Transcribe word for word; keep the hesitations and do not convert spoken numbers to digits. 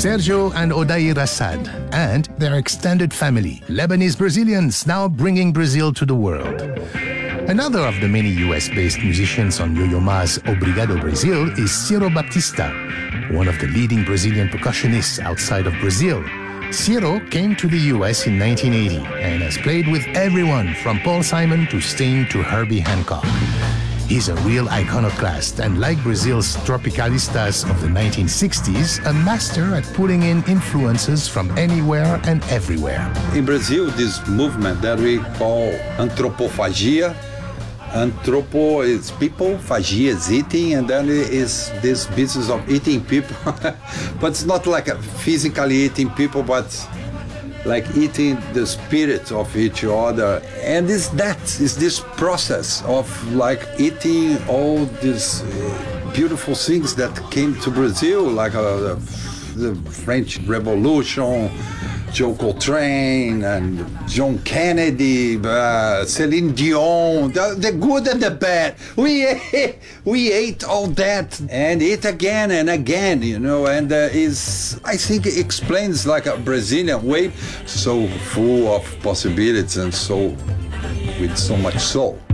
Sergio and Odair Assad, and their extended family, Lebanese Brazilians now bringing Brazil to the world. Another of the many U S-based musicians on Yo-Yo Ma's Obrigado Brazil is Ciro Baptista, one of the leading Brazilian percussionists outside of Brazil. Ciro came to the U S in nineteen eighty and has played with everyone from Paul Simon to Sting to Herbie Hancock. He's a real iconoclast and, like Brazil's tropicalistas of the nineteen sixties, a master at pulling in influences from anywhere and everywhere. In Brazil, this movement that we call anthropophagia, anthropo is people, phagia is eating, and then it is this business of eating people. But it's not like a physically eating people, but like eating the spirit of each other. And it's that, it's this process of like eating all these uh, beautiful things that came to Brazil, like uh, the French Revolution, Joe Coltrane and John Kennedy, uh, Celine Dion, the, the good and the bad. We ate, we ate all that and ate again and again, you know, and uh, is I think it explains like a Brazilian way, so full of possibilities and so with so much soul.